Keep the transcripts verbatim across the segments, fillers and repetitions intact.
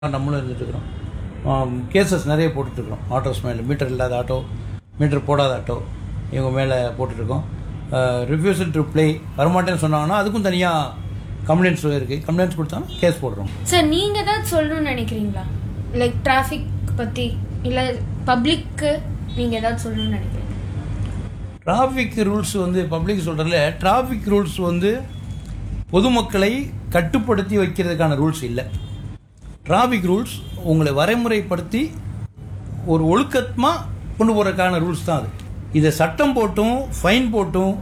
நம்மளும் இருந்துட்டுருக்குறோம். கேசஸ் நிறைய போட்டுட்ருக்குறோம். ஆட்டோஸ் மேலே மீட்டர் இல்லாத ஆட்டோ, மீட்டர் போடாத ஆட்டோ இவங்க மேலே போட்டுட்ருக்கோம். ரிஃப்யூசல் டு ப்ளே வரமாட்டேன்னு சொன்னாங்கன்னா அதுக்கும் தனியாக கம்ப்ளைண்ட்ஸ் இருக்குது. கம்ப்ளைண்ட்ஸ் கொடுத்தா கேஸ் போடுறோம். சார் நீங்கள் ஏதாவது சொல்லணும்னு நினைக்கிறீங்களா? லைக் டிராஃபிக் பற்றி இல்லை பப்ளிக்கு நீங்கள் ஏதாவது சொல்லணும்னு நினைக்கிறீங்க? டிராஃபிக் ரூல்ஸ் வந்து பப்ளிக் சொல்கிறதுல டிராஃபிக் ரூல்ஸ் வந்து பொதுமக்களை கட்டுப்படுத்தி வைக்கிறதுக்கான ரூல்ஸ் இல்லை. டிராஃபிக் ரூல்ஸ் உங்களை வரைமுறைப்படுத்தி ஒரு ஒழுக்கமாக கொண்டு போகிறதுக்கான ரூல்ஸ் தான் அது. இதை சட்டம் போட்டும் ஃபைன் போட்டும்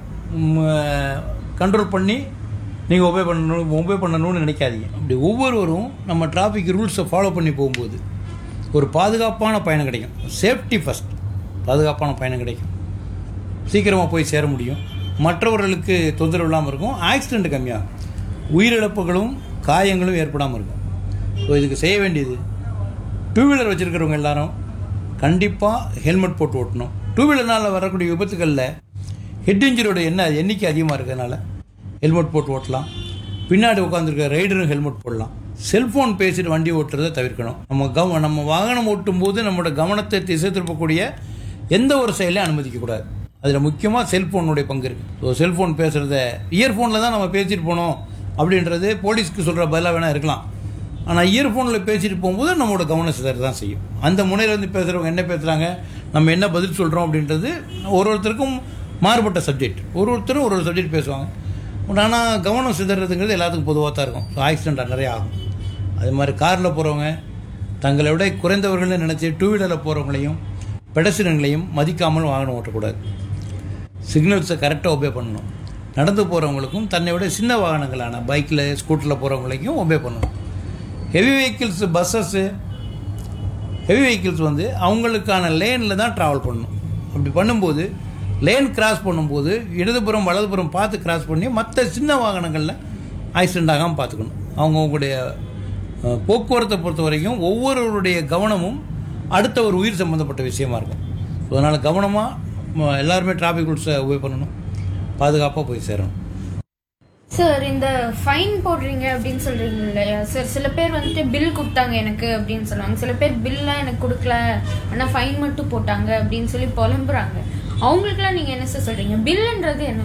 கண்ட்ரோல் பண்ணி நீங்கள் ஒபே பண்ணணும் ஒபே பண்ணணும்னு நினைக்காதீங்க. அப்படி ஒவ்வொருவரும் நம்ம டிராஃபிக் ரூல்ஸை ஃபாலோ பண்ணி போகும்போது ஒரு பாதுகாப்பான பயணம் கிடைக்கும். Safety first. பாதுகாப்பான பயணம் கிடைக்கும். சீக்கிரமாக போய் சேர முடியும். மற்றவர்களுக்கு தொந்தரவு இல்லாமல் இருக்கும். ஆக்சிடெண்ட் கம்மியாகும். உயிரிழப்புகளும் காயங்களும் ஏற்படாமல் இருக்கும். ஸோ இதுக்கு செய்ய வேண்டியது டூ வீலர் வச்சுருக்கிறவங்க எல்லாரும் கண்டிப்பாக ஹெல்மெட் போட்டு ஓட்டணும். டூ வீலர்னால் வரக்கூடிய விபத்துகளில் ஹெட் இன்ஜுரியோட என்ன எண்ணிக்கை அதிகமாக இருக்கிறதுனால ஹெல்மெட் போட்டு ஓட்டலாம். பின்னாடி உட்காந்துருக்க ரைடரும் ஹெல்மெட் போடலாம். செல்ஃபோன் பேசிட்டு வண்டி ஓட்டுறதை தவிர்க்கணும். நம்ம கவ நம்ம வாகனம் ஓட்டும் போது நம்மளோட கவனத்தை திசை திருப்பக்கூடிய எந்த ஒரு செயலையும் அனுமதிக்கக்கூடாது. அதில் முக்கியமாக செல்ஃபோனுடைய பங்கு இருக்குது. ஸோ செல்ஃபோன் பேசுகிறத இயர்ஃபோனில் தான் நம்ம பேசிட்டு போனோம் அப்படின்றது போலீஸ்க்கு சொல்கிற பதிலாக வேணால் இருக்கலாம். ஆனால் இயர்ஃபோனில் பேசிட்டு போகும்போது நம்மளோட கவனம் சிதற தான் செய்யும். அந்த முனையில் வந்து பேசுகிறவங்க என்ன பேசுகிறாங்க, நம்ம என்ன பதில் சொல்கிறோம் அப்படின்றது ஒரு ஒருத்தருக்கும் மாறுபட்ட சப்ஜெக்ட். ஒரு ஒருத்தரும் ஒரு ஒரு சப்ஜெக்ட் பேசுவாங்க. ஆனால் கவனம் சிதறதுங்கிறது எல்லாத்துக்கும் பொதுவாக தான் இருக்கும். ஸோ ஆக்சிடென்ட் நிறைய ஆகும். அது மாதிரி காரில் போகிறவங்க தங்களை விட குறைந்தவர்கள்னு நினச்சி டூ வீலரில் போகிறவங்களையும் பெடஸ்ட்ரியன்களையும் மதிக்காமல் வாகனம் ஓட்டக்கூடாது. சிக்னல்ஸை கரெக்டாக ஒபே பண்ணணும். நடந்து போகிறவங்களுக்கும் தன்னை விட சின்ன வாகனங்களான பைக்கில் ஸ்கூட்டரில் போகிறவங்களையும் ஒபே பண்ணணும். Heavy vehicles buses heavy vehicles வந்து அவங்களுக்கான லேனில் தான் ட்ராவல் பண்ணணும். அப்படி பண்ணும்போது லேன் கிராஸ் பண்ணும்போது இடதுபுறம் வலதுபுறம் பார்த்து கிராஸ் பண்ணி மற்ற சின்ன வாகனங்களில் ஆக்சிடெண்ட் ஆகாமல் பார்த்துக்கணும். அவங்கவுங்களுடைய போக்குவரத்தை பொறுத்த வரைக்கும் ஒவ்வொருவருடைய கவனமும் அடுத்த ஒரு உயிர் சம்மந்தப்பட்ட விஷயமா இருக்கும். ஸோ அதனால் கவனமாக எல்லாருமே டிராஃபிக் ரூல்ஸை ஒபே பண்ணணும். பாதுகாப்பாக போய் சேரணும். சார் இந்த ஃபைன் போடுறீங்க அப்படின்னு சொல்கிறீங்க இல்லையா சார்? சில பேர் வந்துட்டு பில் கொடுத்தாங்க எனக்கு அப்படின்னு சொல்லுவாங்க. சில பேர் பில்லாம் எனக்கு கொடுக்கல ஆனால் ஃபைன் மட்டும் போட்டாங்க அப்படின்னு சொல்லி புலம்புறாங்க. அவங்களுக்குலாம் நீங்கள் என்ன சார் சொல்கிறீங்க? பில்லுன்றது என்ன?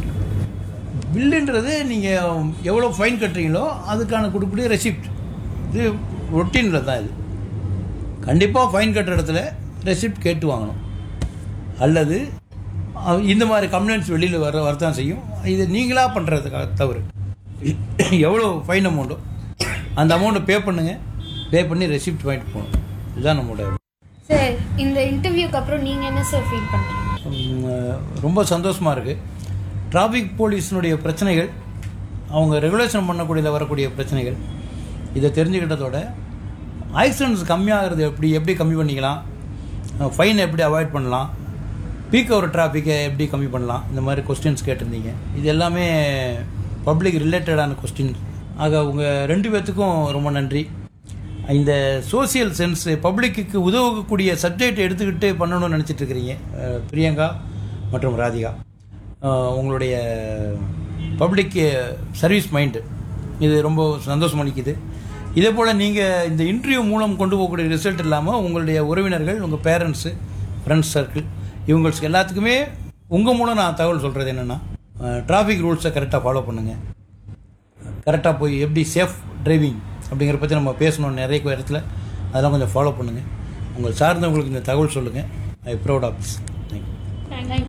பில்லுன்றது நீங்கள் எவ்வளோ ஃபைன் கட்டுறீங்களோ அதுக்கான கொடுக்கக்கூடிய ரெசிப்ட். இது ரொட்டீனில் தான். இது கண்டிப்பாக ஃபைன் கட்டுற இடத்துல ரெசிப்ட் கேட்டு வாங்கணும். அல்லது இந்த மாதிரி கம்ப்ளைண்ட்ஸ் வெளியில் வர வரதான் செய்யும். இது நீங்களாக பண்ணுறதுக்காக தவறு. எவ்வளோ ஃபைன் அமௌண்ட்டோ அந்த அமௌண்ட்டை பே பண்ணுங்கள். பே பண்ணி ரெசிப்ட் வாங்கிட்டு போகணும். இதுதான் நம்மளோட. சார் இந்த இன்டர்வியூக்கு அப்புறம் நீங்கள் என்ன சார் ஃபீல் பண்ணுறீங்க? ரொம்ப சந்தோஷமாக இருக்குது. டிராஃபிக் போலீஸினுடைய பிரச்சனைகள், அவங்க ரெகுலேஷன் பண்ணக்கூடியதில் வரக்கூடிய பிரச்சனைகள் இதை தெரிஞ்சுக்கிட்டதோட ஆக்சிடென்ட்ஸ் கம்மியாகிறது எப்படி எப்படி கம்மி பண்ணிக்கலாம், ஃபைனை எப்படி அவாய்ட் பண்ணலாம், பீக் அவர் டிராஃபிக்கை எப்படி கம்மி பண்ணலாம், இந்த மாதிரி கொஸ்டின்ஸ் கேட்டிருந்தீங்க. இது எல்லாமே பப்ளிக் ரிலேட்டடான கொஸ்டின். ஆக உங்கள் ரெண்டு பேர்த்துக்கும் ரொம்ப நன்றி. இந்த சோசியல் சென்ஸ் பப்ளிக்கு உதவக்கூடிய சப்ஜெக்ட் எடுத்துக்கிட்டு பண்ணணும்னு நினச்சிட்டு இருக்கிறீங்க பிரியங்கா மற்றும் ராதிகா. உங்களுடைய பப்ளிக் சர்வீஸ் மைண்டு இது ரொம்ப சந்தோஷம் அளிக்குது. இதே போல் நீங்கள் இந்த இன்டர்வியூ மூலம் கொண்டு போகக்கூடிய ரிசல்ட் இல்லாமல் உங்களுடைய உறவினர்கள், உங்கள் பேரண்ட்ஸு, ஃப்ரெண்ட்ஸ் சர்க்கிள் இவங்களுக்கு எல்லாத்துக்குமே உங்கள் மூலம் நான் தகவல் சொல்கிறது என்னென்னா, டிராஃபிக் ரூல்ஸை கரெக்டாக ஃபாலோ பண்ணுங்கள். கரெக்டாக போய் எப்படி சேஃப் டிரைவிங் அப்படிங்கிற பற்றி நம்ம பேசணும் நிறைய இடத்துல. அதெல்லாம் கொஞ்சம் ஃபாலோ பண்ணுங்கள். உங்கள் சார்ந்தவங்களுக்கு இந்த தகவல் சொல்லுங்கள். ஐ proud of this. Thank you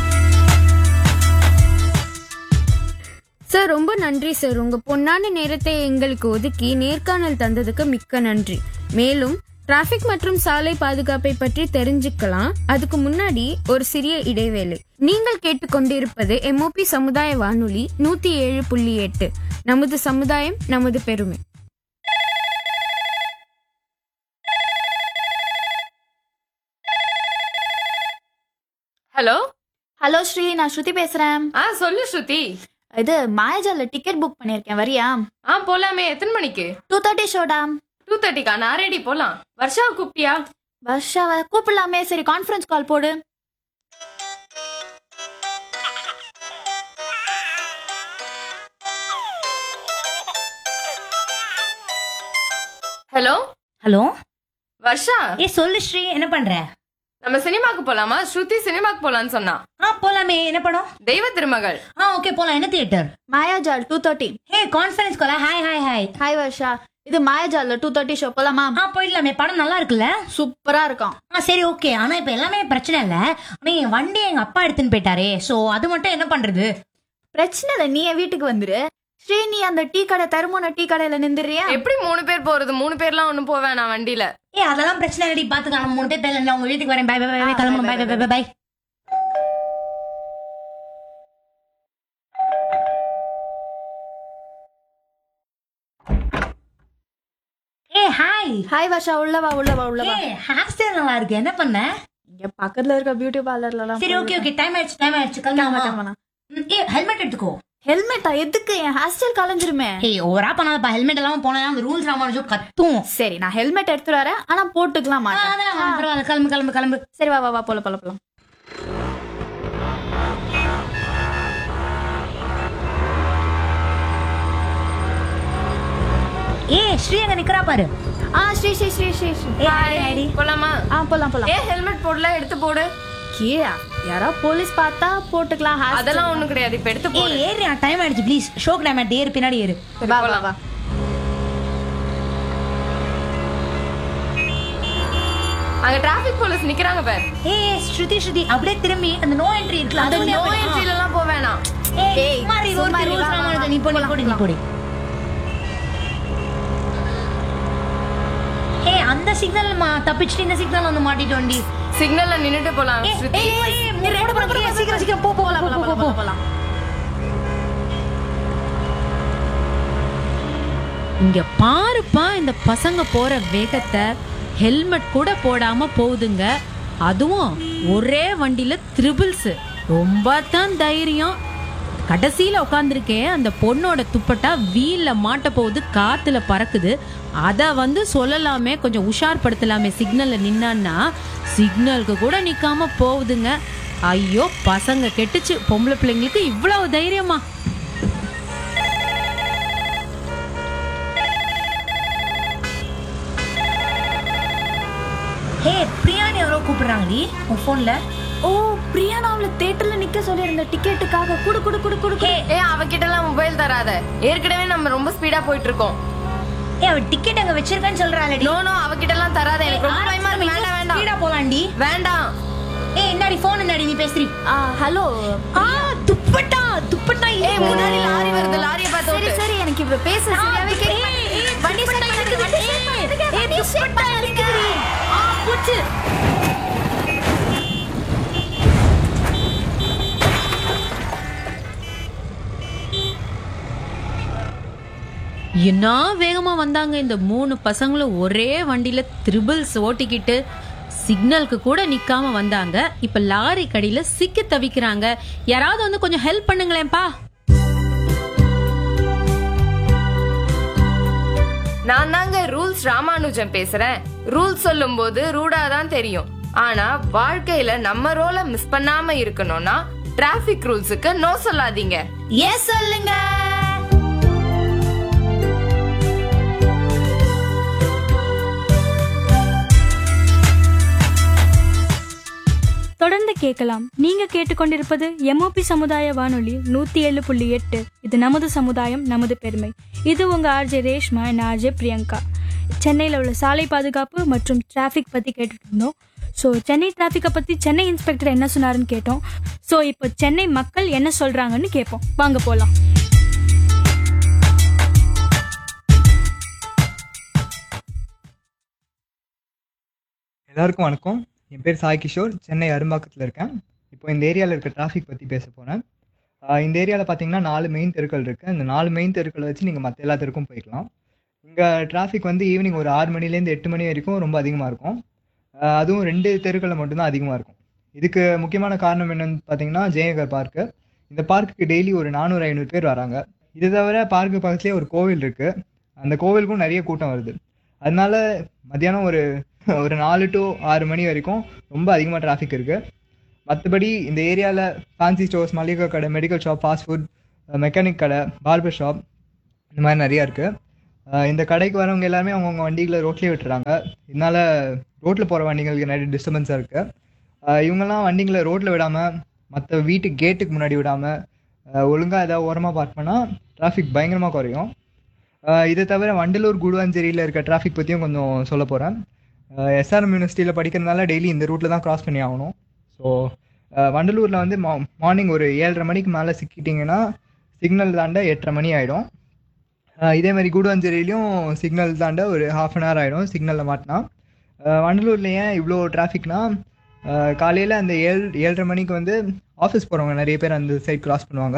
sir. ரொம்ப நன்றி சார். உங்கள் பொன்னான நேரத்தை எங்களுக்கு ஒதுக்கி நேர்காணல் தந்ததுக்கு மிக்க நன்றி. மேலும் டிராபிக் மற்றும் சாலை பாதுகாப்பை பற்றி தெரிஞ்சுக்கலாம். அதுக்கு முன்னாடி ஒரு சிறிய இடைவேளை. நீங்கள் கேட்டுக்கொண்டிருப்பது எம்ஓபி சமுதாய வானொலி நூத்தி ஏழு புள்ளி எட்டு. நமது சமுதாயம், நமது பெருமை. ஹலோ ஹலோ ஸ்ரீ, நான் ஸ்ருதி பேசுறேன். ஆ சொல்லு ஸ்ருதி. இது மாயாஜால டிக்கெட் புக் பண்ணிருக்கேன், வரியா? ஆ போலாமே. எத்தனை மணிக்கு? Two thirty ஷோடா. டூ தேர்ட்டிக்கா? நான் ரெடி, போலாம். வர்ஷாவை கூப்பிட்டியா? வர்ஷாவை கூப்பிடலாமே. சரி, கான்ஃபரன்ஸ் கால் போடு. Hello hello. வர்ஷா, ஏ சொல்லு ஸ்ரீ, என்ன பண்ற? நம்ம சினிமாக்கு போலாமா? ஸ்ருதி சினிமாக்கு போலான்னு சொன்னா. ஆ போலாமே. என்ன படம்? தெய்வ திருமகள். ஆ ஓகே போலாம். என்ன தியேட்டர்? Mayajaal two thirty. ஹே கான்ஃபரன்ஸ் காலா. Hi hi hi. Hi Varsha, இது மாயாஜால்ல டூ தேர்ட்டி ஷோ போலாமா? ஆ போயிடலாமே. படம் நல்லா இருக்குல்ல? சூப்பரா இருக்கும். ஆ சரி ஓகே. ஆனா இப்ப எல்லாமே பிரச்சனை இல்ல. ஆனா என் வண்டி எங்க அப்பா எடுத்துன்னு போயிட்டாரே, சோ அது மட்டும் என்ன பண்றது? பிரச்சனை இல்ல, நீ என் வீட்டுக்கு வந்துரு. ஸ்ரீ, நீ அந்த டீ கடை தருமோன டீ கடையில நின்றுறியா? எப்படி மூணு பேர் போறது? மூணு பேர்லாம் ஒண்ணும் போவேன் நான் வண்டியில. ஏ அதெல்லாம் பிரச்சனை இல்லடி, பாத்துக்கலாம். மூணு பேர் பேர்ல உங்க வீட்டுக்கு வரேன். By by by. கிளம்பணும். By by by by. A hi. Hi Varsha, உள்ளவா உள்ளவா உள்ளவா. ஏ ஹேர் ஸ்டைல் நல்லா இருக்கு. என்ன பண்ண? இங்க பக்கத்துல இருக்க பியூட்டி பார்லர்ல. சரி ஓகே ஓகே. டைம் ஆயிடுச்சு டைம் ஆயிடுச்சு. கிளம்பலாமா? ஏ ஹெல்மெட் எடுத்துக்கோ. ஹெல்மெட்டா? எதுக்கு? என் ஹேர் ஸ்டைல் கலைஞ்சிருமே. ஏய் ஓவரா பண்ணாதப்பா. ஹெல்மெட் எல்லாம் போனா அந்த ரூல்ஸ் ராமானுஜம் கத்தும். சரி, நான் ஹெல்மெட் எடுத்துட்டு வரேன், ஆனா போட்டுக்கலாம் மாட்டேன். அதெல்லாம் பரவாயில்ல. கிளம்பு கிளம்பு கிளம்பு. சரி வா வா வா, போல போல போலாம். ஏ ஸ்ரீ அங்க நிக்கிறா பாரு. ஆ ஸ்ரீ ஸ்ரீ ஸ்ரீ ஸ்ரீ ஸ்ரீ. ஏ ஹாய் ஹாய். போலாமா? ஆ போலாம் போலாம். ஏ ஹெல்மெட் போடல, எடுத்து போடு. கீழே யாரா போலீஸ் பார்த்தா போட்டுக்கலாம். hair style. அதெல்லாம் ஒண்ணும் கிடையாது, இப்ப எடுத்து ஏ போடு. ஏறு. டைம் ஆயிடுச்சு ப்ளீஸ். ஷோக் டைம் ஆயிடுச்சு. ஏறு பின்னாடி ஏறு. வா வா வா. அங்க டிராபிக் போலீஸ் நிக்கறாங்க பாரு. ஏ ஸ்ருதி ஸ்ருதி அப்படியே திரும்பி அந்த நோ என்ட்ரி இருக்குல, அது அது நோ வழியா போய். என்ட்ரில எல்லாம் போக வேணாம். ஏய் ஏய், மாரி ஒரு சும்மா இரு, ரூல்ஸ் வா, வா, ராமானுஜம். வா. நீ போடி போடி நீ போடி. ஏ அந்த சிக்னல் தப்பிச்சிட்டு இந்த சிக்னல் வந்து மாட்டிட்டோண்டி. சிக்னல்ல நின்னுட்டு போலாம். ஏய், ஸ்ருதி, ஏய், ஏய், ஏய், போடு, போடு, போடு, சீக்கிரம், சீக்கிரம், போ, போ, போலாம் போ, போலாம் போ, போலாம் போ. போலாம். இங்க பாருப்பா, இந்த பசங்க போற வேகத்தை. ஹெல்மெட் கூட போடாம போகுதுங்க. அதுவும் ஒரே வண்டியில த்ரிபிள்ஸ். ரொம்ப தான் தைரியம். கடைசியில உட்காந்துருக்கேன், அந்த பொண்ணோட துப்பட்டா வீல்ல மாட்ட போகுது, காத்துல பறக்குது. அத வந்து சொல்லலாமே, கொஞ்சம் உஷார்படுத்தலாமே. சிக்னல்ல நின்னான்னா சிக்னலுக்கு கூட நிக்காம போகுதுங்க. ஐயோ பசங்க கெட்டுச்சு. பொம்பளை பிள்ளைங்களுக்கு இவ்வளவு தைரியமா? ஹே பிரியாணி யாரோ கூப்பிடுறாங்கடி உன் போன்ல. ஓ பிரியா, நான் அவளை தியேட்டர்ல நிக்க சொல்லியிருந்த டிக்கெட்டுக்காக. குடு குடு குடு குடு. ஏ அவகிட்ட எல்லாம் மொபைல் தராத. ஏற்கனவே நம்ம ரொம்ப ஸ்பீடா போயிட்டு இருக்கோம். ஏ அவ டிக்கெட் அங்க வச்சிருக்கான்னு சொல்றாளடி. நோ நோ, அவகிட்ட எல்லாம் தராத. எனக்கு ரொம்ப பயமா இருக்கு. வேண்டாம் வேண்டாம். ஸ்பீடா போலாம்டி. வேண்டாம். ஏய் என்னடி போன் என்னடி நீ பேசுறீ? ஆ ஹலோ. ஆ துப்பட்டா துப்பட்டா. ஏய் முன்னாடி லாரி வருது, லாரியை பார்த்து சரி ஓட்டு. சரி, எனக்கு இவ பேச சரியாவே கேட்க. வண்டி ஸ்டார்ட் பண்ணுங்க. ஏய் துப்பட்டா இருக்குடி. ஆ புச்சு. என்ன வேகமா வந்தாங்க இந்த மூணு பசங்களும். ஒரே வண்டியில த்ரிபிள்ஸ் ஓட்டிக்கிட்டு சிக்னலுக்கு கூட நிக்காம வந்தாங்க. இப்ப லாரி கடியில சிக்கி தவிக்கிறாங்க. யாராவது வந்து கொஞ்சம் ஹெல்ப் பண்ணுங்களேன்பா. நான் தாங்க ரூல்ஸ் ராமானுஜம் பேசுறேன். ரூல்ஸ் சொல்லும் போது ரூடா தான் தெரியும். ஆனா வாழ்க்கையில நம்ம ரோல மிஸ் பண்ணாம இருக்கணும்னா டிராபிக் ரூல்ஸுக்கு நோ சொல்லாதீங்க. எஸ் சொல்லுங்க. தொடர்ந்து கேட்கலாம். நீங்க கேட்டுக்கொண்டிருப்பது எம்ஓபி சமுதாய வானொலி நூத்தி ஏழு புள்ளி எட்டு. இது நமது சமுதாயம் நமது பெருமை. இது உங்க RJ Reshma and RJ Priyanka. சென்னையில் உள்ள சாலை பாதுகாப்பு மற்றும் டிராஃபிக் பத்தி கேட்டுட்டு இருந்தோம். ஸோ சென்னை டிராஃபிக்கை பத்தி சென்னை இன்ஸ்பெக்டர் என்ன சொன்னாருன்னு கேட்டோம். ஸோ இப்போ சென்னை மக்கள் என்ன சொல்றாங்கன்னு கேட்போம். வாங்க போலாம். எல்லாருக்கும் வணக்கம். என் பேர் சாய் கிஷோர். சென்னை அரும்பாக்கத்தில் இருக்கேன். இப்போ இந்த ஏரியாவில் இருக்க டிராஃபிக் பற்றி பேச போனேன். இந்த ஏரியாவில் பார்த்தீங்கன்னா நாலு மெயின் தெருக்கள் இருக்குது. இந்த நாலு மெயின் தெருக்களை வச்சு நீங்கள் மற்ற எல்லா தெருக்கும் போய்க்கலாம். இங்கே டிராஃபிக் வந்து ஈவினிங் ஒரு ஆறு மணிலேருந்து எட்டு மணி வரைக்கும் ரொம்ப அதிகமாக இருக்கும். அதுவும் ரெண்டு தெருக்களில் மட்டும்தான் அதிகமாக இருக்கும். இதுக்கு முக்கியமான காரணம் என்னென்னு பார்த்தீங்கன்னா ஜெயநகர் பார்க்கு. இந்த பார்க்குக்கு டெய்லி ஒரு நானூறு ஐநூறு பேர் வராங்க. இது தவிர பார்க்கு பக்கத்துலேயே ஒரு கோவில் இருக்குது. அந்த கோவிலுக்கும் நிறைய கூட்டம் வருது. அதனால மத்தியானம் ஒரு ஒரு நாலு டு ஆறு மணி வரைக்கும் ரொம்ப அதிகமாக டிராஃபிக் இருக்குது. மற்றபடி இந்த ஏரியாவில் ஃபேன்சி ஸ்டோர்ஸ், மளிகை கடை, medical shop, fast food, mechanic கடை, பார்பர் ஷாப் இந்த மாதிரி நிறையா இருக்குது. அஹ் இந்த கடைக்கு வரவங்க எல்லாருமே அவங்கவுங்க வண்டிகளை ரோட்லேயே விட்டுறாங்க. இதனால ரோட்டில் போகிற வண்டிகளுக்கு நிறைய டிஸ்டர்பன்ஸாக இருக்குது. இவங்கெல்லாம் வண்டிங்களை ரோட்டில் விடாமல் மற்ற வீட்டு கேட்டுக்கு முன்னாடி விடாமல் ஒழுங்காக ஏதாவது ஓரமாக பார்க் பண்ணால் டிராஃபிக் பயங்கரமாக குறையும். அஹ் இதை தவிர வண்டலூர் கூடுவாஞ்சேரியில் இருக்க டிராஃபிக் பற்றியும் கொஞ்சம் சொல்ல போகிறேன். எஸ்ஆர்எம் யூனிவர்சிட்டியில் படிக்கிறதுனால டெய்லி இந்த ரூட்டில் தான் கிராஸ் பண்ணி ஆகணும். ஸோ வண்டலூரில் வந்து மா மார்னிங் ஒரு ஏழரை மணிக்கு மேலே சிக்கிட்டிங்கன்னா சிக்னல் தாண்ட எட்டரை மணி ஆகிடும். இதே மாதிரி கூடுவாஞ்சேரியிலையும் சிக்னல் தாண்ட ஒரு ஹாஃப் அன் ஹவர் ஆகிடும் சிக்னலில் மாட்டினா. வண்டலூரில் ஏன் இவ்வளோ டிராஃபிக்னா, காலையில் அந்த ஏழு ஏழரை மணிக்கு வந்து ஆஃபீஸ் போகிறவங்க நிறைய பேர் அந்த சைட் கிராஸ் பண்ணுவாங்க.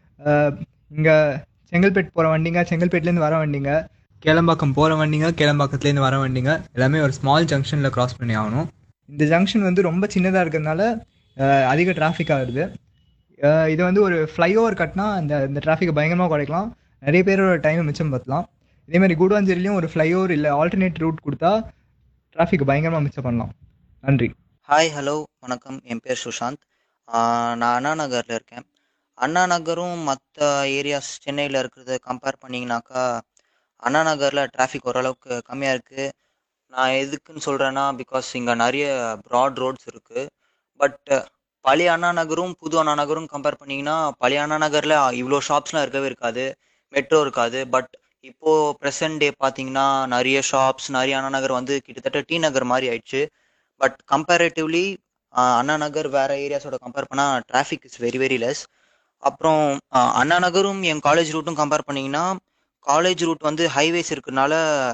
இங்கே செங்கல்பேட் போகிற வண்டிங்க, செங்கல்பேட்லேருந்து வர வண்டிங்க, கேளம்பாக்கம் போகிற வண்டிங்க, கேளம்பாக்கத்துலேருந்து வர வண்டிங்க எல்லாமே ஒரு ஸ்மால் ஜங்ஷனில் கிராஸ் பண்ணி ஆகணும். இந்த ஜங்ஷன் வந்து ரொம்ப சின்னதாக இருக்கிறதுனால அதிக டிராஃபிக் ஆகுது. இது வந்து ஒரு ஃப்ளைஓவர் கட்டினா அந்த இந்த டிராஃபிக்கை பயங்கரமாக குறைக்கலாம், நிறைய பேரோட டைமை மிச்சம் பற்றலாம். இதேமாதிரி கூடுவாஞ்சேரியிலையும் ஒரு ஃப்ளைஓவர் இல்லை ஆல்டர்னேட் ரூட் கொடுத்தா டிராஃபிக்கை பயங்கரமாக மிச்சம் பண்ணலாம். நன்றி. ஹாய், ஹலோ, வணக்கம். என் பேர் சுஷாந்த். ஆஹ் நான் அண்ணா நகரில் இருக்கேன். அண்ணா நகரும் மற்ற ஏரியாஸ் சென்னையில் இருக்கிறத கம்பேர் பண்ணிங்கனாக்கா அண்ணா நகரில் டிராஃபிக் ஓரளவுக்கு கம்மியாக இருக்குது. நான் எதுக்குன்னு சொல்கிறேன்னா, பிகாஸ் இங்கே நிறைய ப்ராட் ரோட்ஸ் இருக்குது. பட் பழைய அண்ணா நகரும் புது அண்ணா நகரும் கம்பேர் பண்ணிங்கன்னா பழைய அண்ணா நகரில் இவ்வளோ ஷாப்ஸ்லாம் இருக்கவே இருக்காது, மெட்ரோ இருக்காது. பட் இப்போது ப்ரெசன்ட் டே பார்த்தீங்கன்னா நிறைய ஷாப்ஸ், நிறைய அண்ணா நகர் வந்து கிட்டத்தட்ட டி நகர் மாதிரி ஆயிடுச்சு. பட் கம்பேரேட்டிவ்லி அண்ணா நகர் வேறு ஏரியாஸோட கம்பேர் பண்ணால் traffic is very very less. அப்புறம் ஆஹ் அண்ணா நகரும் என் காலேஜ் ரூட்டும் கம்பேர் பண்ணிங்கன்னா காலேஜ் ரூட் வந்து ஹைவேஸ் இருக்கிறதுனால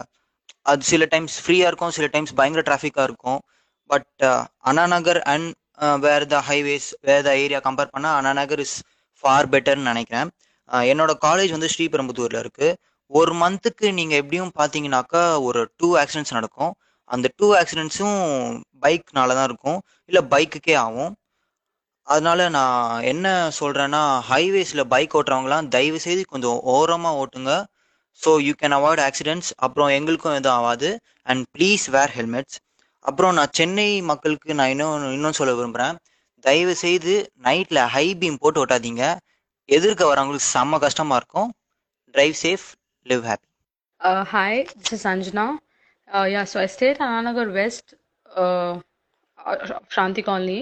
அது சில டைம்ஸ் ஃப்ரீயாக இருக்கும், சில டைம்ஸ் பயங்கர டிராஃபிக்காக இருக்கும். But Anna Nagar and where the highways where the area compare பண்ணால் அண்ணா நகர் இஸ் ஃபார் பெட்டர்னு நினைக்கிறேன். ஆஹ் என்னோட காலேஜ் வந்து ஸ்ரீபெரும்புதூரில் இருக்குது. ஒரு மந்த்துக்கு நீங்கள் எப்படியும் பார்த்தீங்கன்னாக்கா ஒரு டூ ஆக்சிடென்ட்ஸ் நடக்கும். அந்த டூ ஆக்சிடென்ட்ஸும் பைக்னால தான் இருக்கும், இல்லை பைக்குக்கே ஆகும். அதனால நான் என்ன சொல்கிறேன்னா, ஹைவேஸில் பைக் ஓட்டுறவங்களாம் தயவு செய்து கொஞ்சம் ஓரமாக ஓட்டுங்க, so you can avoid accidents. அப்புறம் எங்களுக்கும் எதுவும் ஆகாது. And please wear helmets. அப்புறம் நான் சென்னை மக்களுக்கு நான் இன்னும் இன்னும் சொல்ல விரும்புகிறேன், தயவு செய்து நைட்டில் ஹை பீம் போட்டு ஓட்டாதீங்க, எதிர்க்க வரவங்களுக்கு செம்ம கஷ்டமாக இருக்கும். Drive safe, live happy. Uh, hi, this is Sanjana. Uh, yeah, so I stay at Ananagar West, uh, uh, Shanti Colony.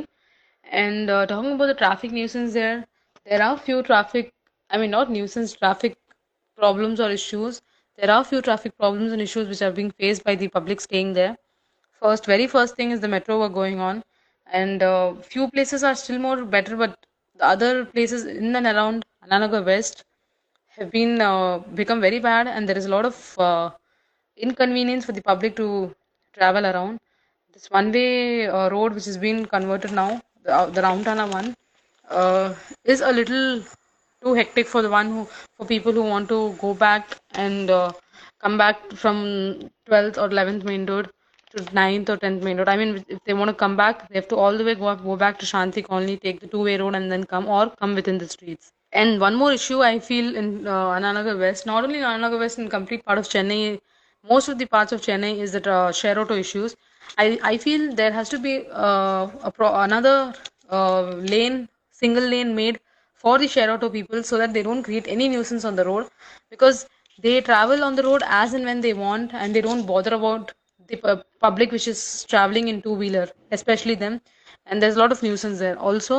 And uh, talking about the traffic nuisance there, there are few traffic, I mean, not nuisance, traffic problems or issues. There are few traffic problems and issues which are being faced by the public staying there. First, very first thing is the metro work going on. And uh, few places are still more better, but the other places in and around Ananagar West have been uh, become very bad, and there is a lot of uh, inconvenience for the public to travel around. This one-way uh, road, which has been converted now, the, uh, the Ramtana one, uh, is a little too hectic for the one who, for people who want to go back and uh, come back from twelfth or eleventh main road to ninth or tenth main road. I mean, if they want to come back, they have to all the way go up, go back to Shanti Colony, take the two-way road, and then come, or come within the streets. And one more issue I feel in uh, Ananagar West, not only in Ananagar West, in complete part of Chennai, most of the parts of Chennai is that uh, share auto issues. I, I feel there has to be uh, a pro- another uh, lane, single lane made for the share auto people, so that they don't create any nuisance on the road, because they travel on the road as and when they want, and they don't bother about the pu- public which is traveling in two-wheeler, especially them. And there's a lot of nuisance there. Also,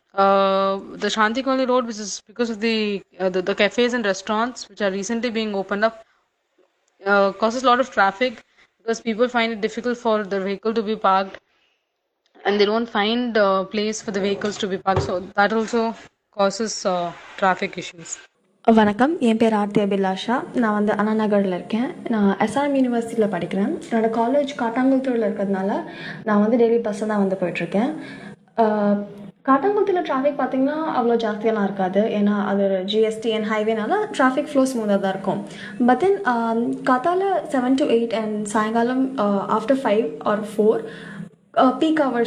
uh, the Shanti Colony road, which is because of the, uh, the the cafes and restaurants which are recently being opened up, uh, causes a lot of traffic, because people find it difficult for the vehicle to be parked, and they don't find a uh, place for the vehicles to be parked. So that also causes uh, traffic issues. வணக்கம், என் பேர் ஆர்த்தி அபிலாஷா. நான் வந்து அண்ணா நகரில் இருக்கேன். நான் SRM யூனிவர்சிட்டியில் படிக்கிறேன். என்னோடய காலேஜ் காட்டாங்குளத்தூரில் இருக்கிறதுனால நான் வந்து டெய்லி பஸ்ஸில் தான் வந்து போயிட்டுருக்கேன். காட்டாங்குளத்தில் டிராஃபிக் பார்த்திங்கன்னா அவ்வளோ ஜாஸ்தியெல்லாம் இருக்காது, ஏன்னா அது ஜிஎஸ்டி அண்ட் ஹைவேனால டிராஃபிக் ஃப்ளோ ஸ்மூத்தாக தான் இருக்கும். பட் தென் காத்தால செவன் டு எயிட் அண்ட் சாயங்காலம் after five R four peak hours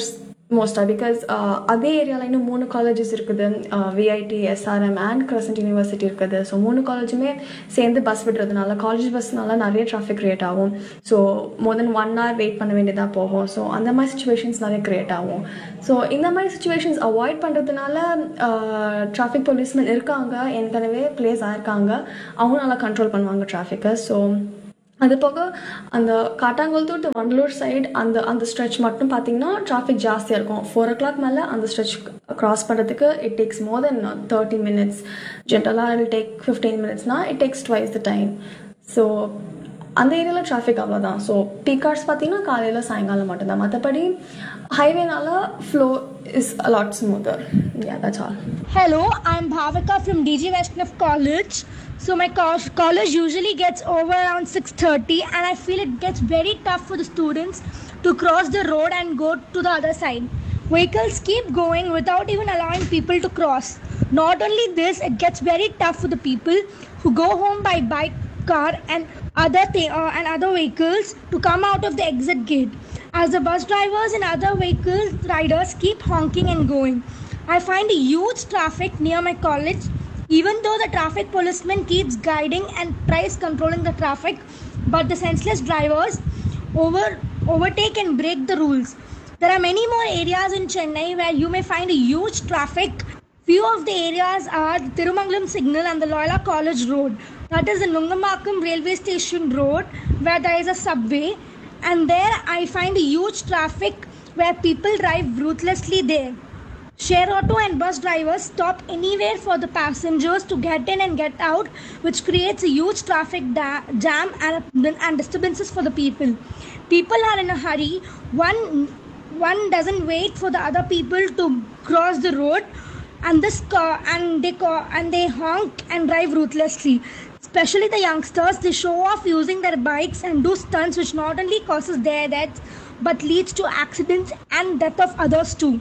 மோஸ்ட்டாக பிகாஸ் அதே ஏரியாவில் இன்னும் மூணு காலேஜஸ் இருக்குது, VIT, SRM and crescent university இருக்குது. ஸோ மூணு காலேஜுமே சேர்ந்து பஸ் விடுறதுனால காலேஜ் பஸ்னால நிறைய டிராஃபிக் க்ரியேட் ஆகும். ஸோ மோர் தென் ஒன் ஹவர் வெயிட் பண்ண வேண்டியதாக போகும். ஸோ அந்த மாதிரி சுச்சுவேஷன்ஸ் நிறைய க்ரியேட் ஆகும். ஸோ இந்த மாதிரி சுச்சுவேஷன்ஸ் அவாய்ட் பண்ணுறதுனால டிராஃபிக் போலீஸ்மேன் இருக்காங்க, ஏற்கனவே பிளேஸ் ஆயிருக்காங்க, அவங்க நல்லா கண்ட்ரோல் பண்ணுவாங்க டிராஃபிக்கை. ஸோ அது போக அந்த காட்டாங்குளத்தூர் டு வண்டலூர் சைடு அந்த அந்த ஸ்ட்ரெச் மட்டும் பார்த்தீங்கன்னா டிராஃபிக் ஜாஸ்தியாக இருக்கும். ஃபோர் ஓ கிளாக் மேலே அந்த ஸ்ட்ரெச் க்ராஸ் பண்ணுறதுக்கு it takes more then thirty minutes. ஜென்ரலாக it take fifteen மினிட்ஸ்னால் it takes twice the time. So அந்த ஏரியாவில் டிராஃபிக் அவ்வளோதான். ஸோ பீக் ஹவர்ஸ் பார்த்தீங்கன்னா காலையில் சாயங்காலம் மட்டும்தான். மற்றபடி ஹைவேனால flow is a lot smoother. Yeah, that's all. Hello, I'm Bhavika from D G Vaishnav College. So my co- college usually gets over around six thirty and I feel it gets very tough for the students to cross the road and go to the other side. Vehicles keep going without even allowing people to cross. Not only this, it gets very tough for the people who go home by bike, car and other th- uh, and other vehicles to come out of the exit gate, as the bus drivers and other vehicle riders keep honking and going. I find a huge traffic near my college, even though the traffic policeman keeps guiding and tries controlling the traffic, but the senseless drivers over overtake and break the rules. There are many more areas in Chennai where you may find a huge traffic. Few of the areas are the Tirumangalam Signal and the Loyola College Road. That is the Nungamakam Railway Station Road where there is a subway, and there I find a huge traffic where people drive ruthlessly there. Share auto and bus drivers stop anywhere for the passengers to get in and get out, which creates a huge traffic da- jam and, and disturbances for the people. People are in a hurry. One one doesn't wait for the other people to cross the road, and this car and they ca- and they honk and drive ruthlessly. Especially the youngsters, they show off using their bikes and do stunts, which not only causes their deaths but leads to accidents and death of others too.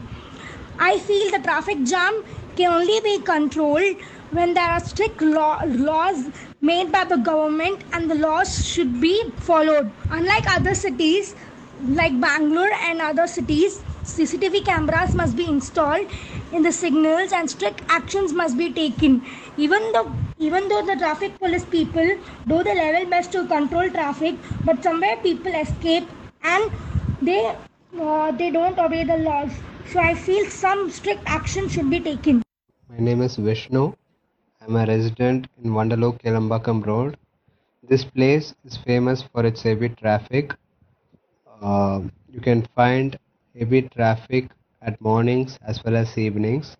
I feel the traffic jam can only be controlled when there are strict law- laws made by the government, and the laws should be followed. Unlike other cities like Bangalore and other cities, C C T V cameras must be installed in the signals and strict actions must be taken. Even though even though the traffic police people do the level best to control traffic, but somewhere people escape and they uh, they don't obey the laws. So I feel some strict action should be taken. My name is Vishnu. I'm a resident in Vandalur Kelambakam Road. This place is famous for its heavy traffic. Uh, you can find heavy traffic at mornings as well as evenings.